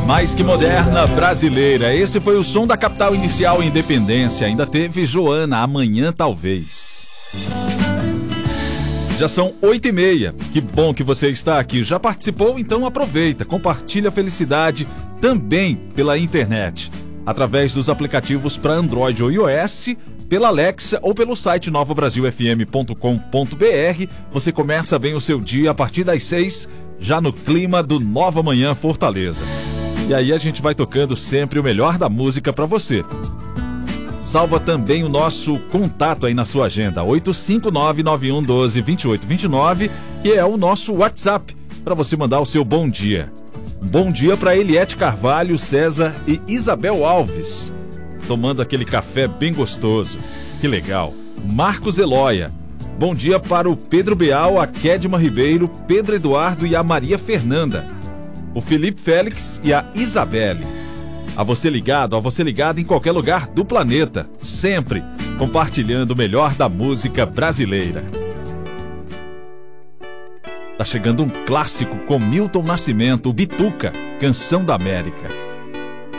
Mais que moderna, brasileira. Esse foi o som da capital inicial Independência. Ainda teve Joana, Amanhã Talvez. Já são 8h30. Que bom que você está aqui. Já participou? Então aproveita. Compartilha a felicidade também pela internet. Através dos aplicativos para Android ou iOS, pela Alexa ou pelo site novabrasilfm.com.br. Você começa bem o seu dia a partir das 6, já no clima do Nova Manhã Fortaleza. E aí a gente vai tocando sempre o melhor da música para você. Salva também o nosso contato aí na sua agenda, 859-9112-2829, que é o nosso WhatsApp, para você mandar o seu bom dia. Bom dia para Eliette Carvalho, César e Isabel Alves, tomando aquele café bem gostoso. Que legal. Marcos Eloia. Bom dia para o Pedro Beal, a Kedma Ribeiro, Pedro Eduardo e a Maria Fernanda. O Felipe Félix e a Isabelle. A você ligado em qualquer lugar do planeta, sempre compartilhando o melhor da música brasileira. Tá chegando um clássico com Milton Nascimento, Bituca, Canção da América.